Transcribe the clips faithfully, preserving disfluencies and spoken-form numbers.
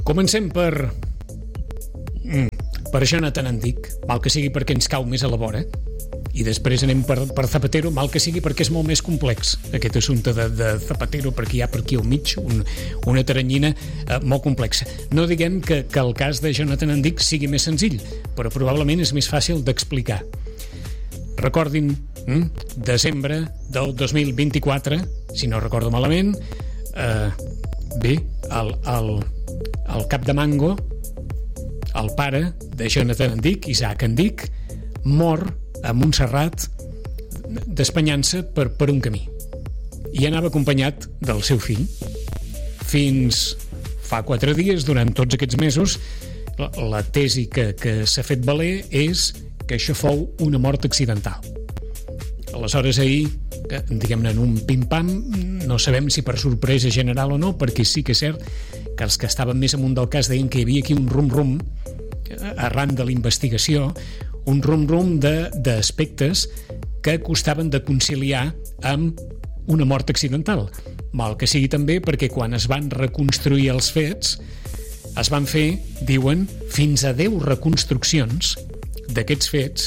Comencem per... per Jonathan Endic, mal que sigui perquè ens cau més a la vora, i després anem per, per Zapatero, mal que sigui perquè és molt més complex aquest assumpte de, de Zapatero, perquè hi ha per aquí al mig un, una taranyina eh, molt complexa. No diguem que, que el cas de Jonathan Endic sigui més senzill, però probablement és més fàcil d'explicar. Recordin, hm, desembre del dos mil vint-i-quatre, si no recordo malament, eh, bé, el, el, el cap de Mango, el pare de Jonathan Endic, Isaac Endic, mor a Montserrat despanyant-se per, per un camí, i anava acompanyat del seu fill. Fins fa quatre dies, durant tots aquests mesos, la, la tesi que, que s'ha fet valer és que això fou una mort accidental. Aleshores, ahir, diguem-ne, en un pim-pam, no sabem si per sorpresa general o no, perquè sí que és cert que els que estaven més amunt del cas deien que hi havia aquí un rum-rum arran de la investigació, un rum-rum d'aspectes que costaven de conciliar amb una mort accidental. Mal que sigui també perquè quan es van reconstruir els fets es van fer, diuen, fins a deu reconstruccions d'aquests fets,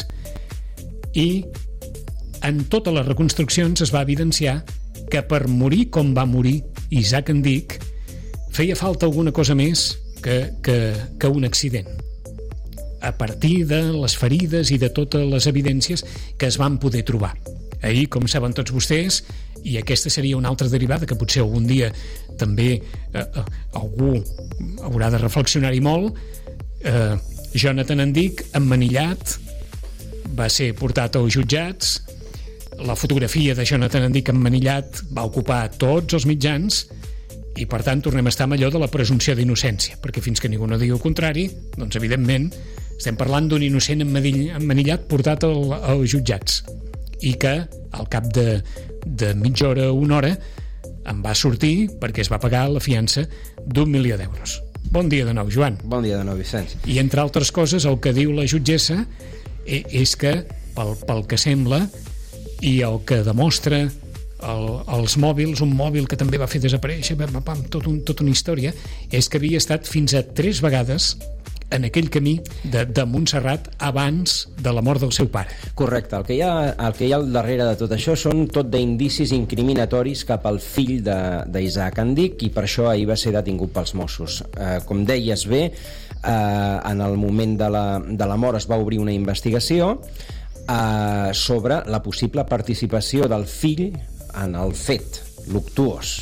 i en totes les reconstruccions es va evidenciar que per morir com va morir Isaac Endic feia falta alguna cosa més que, que, que un accident, a partir de les ferides i de totes les evidències que es van poder trobar. Ahir, com saben tots vostès, i aquesta seria una altra derivada que potser algun dia també eh, eh, algú haurà de reflexionar-hi molt, eh, Jonathan Endic, emmanillat, va ser portat als jutjats, la fotografia de Jonathan Endic emmanillat va ocupar tots els mitjans, i per tant tornem a estar amb allò de la presumpció d'innocència, perquè fins que ningú no digui el contrari, doncs evidentment estem parlant d'un innocent emmanillat portat al, als jutjats, i que al cap de, de mitja hora o una hora en va sortir perquè es va pagar la fiança d'un milió d'euros. Bon dia de nou, Joan. Bon dia de nou, Vicenç. I entre altres coses, el que diu la jutgessa és que, pel, pel que sembla i el que demostra el, els mòbils, un mòbil que també va fer desaparèixer, pam, pam, tot un, tota una història, és que havia estat fins a tres vegades en aquell camí de, de Montserrat abans de la mort del seu pare. Correcte. El que hi ha, el que hi ha al darrere de tot això són tot d'indicis incriminatoris cap al fill d'Isaac Endic, i per això ahir va ser detingut pels Mossos. Eh, com deies bé, eh, en el moment de la, de la mort es va obrir una investigació eh, sobre la possible participació del fill en el fet luctuós.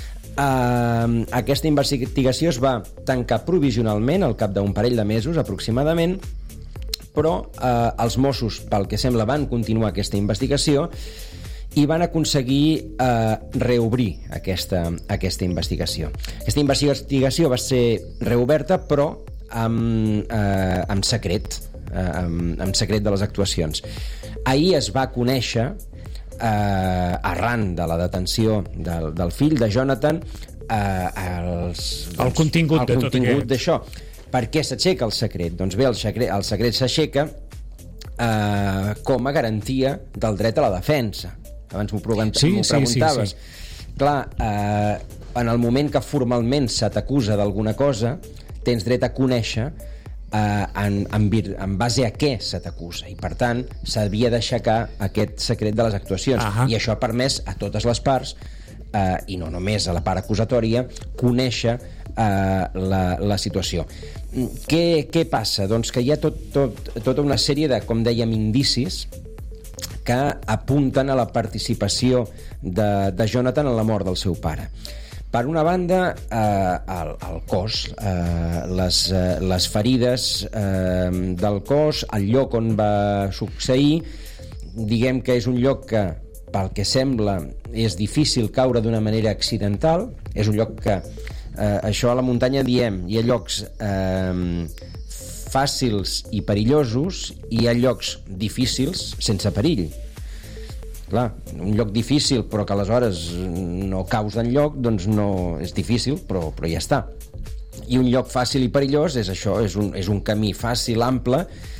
Uh, aquesta investigació es va tancar provisionalment al cap d'un parell de mesos aproximadament, però uh, els Mossos, pel que sembla, van continuar aquesta investigació i van aconseguir uh, reobrir aquesta, aquesta investigació. Aquesta investigació va ser reoberta, però amb, uh, amb secret, uh, amb, amb secret de les actuacions. Ahir es va conèixer, Uh, arran de la detenció del, del fill de Jonathan, uh, els, doncs, el contingut, el de contingut d'això. Per què s'aixeca el secret? Doncs bé, el secret, el secret s'aixeca uh, com a garantia del dret a la defensa. Abans m'ho preguntaves. Sí, sí, sí, sí. Clar, uh, en el moment que formalment se t'acusa d'alguna cosa, tens dret a conèixer Uh, en, en, vir, en base a què se t'acusa, i per tant s'havia d'aixecar aquest secret de les actuacions. Aha. I això ha permès a totes les parts, uh, i no només a la part acusatòria, conèixer uh, la, la situació. Què, què passa? Doncs que hi ha tot, tot, tota una sèrie de, com dèiem, indicis que apunten a la participació de, de Jonathan en la mort del seu pare. Per una banda, eh, el, el cos, eh, les, eh, les ferides eh, del cos, el lloc on va succeir, diguem que és un lloc que, pel que sembla, és difícil caure d'una manera accidental. És un lloc que, eh, això a la muntanya diem, hi ha llocs eh, fàcils i perillosos, i hi ha llocs difícils sense perill. Clar, un lloc difícil però que aleshores no caus d'enlloc, doncs no és difícil, però, però ja està. I un lloc fàcil i perillós és això, és un, és un camí fàcil, ample,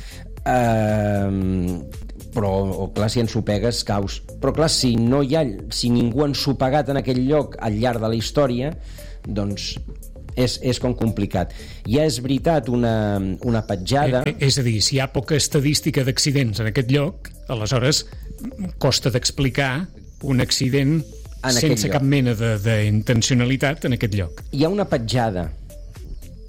eh, però clar, si ensopegues caus. Però clar, si no hi ha, si ningú ha ensopegat en aquell lloc al llarg de la història, doncs és, és com complicat. Ja és veritat una, una petjada... Eh, eh, és a dir, si hi ha poca estadística d'accidents en aquest lloc, aleshores costa d'explicar un accident en sense cap mena d'intencionalitat en aquest lloc. Hi ha una petjada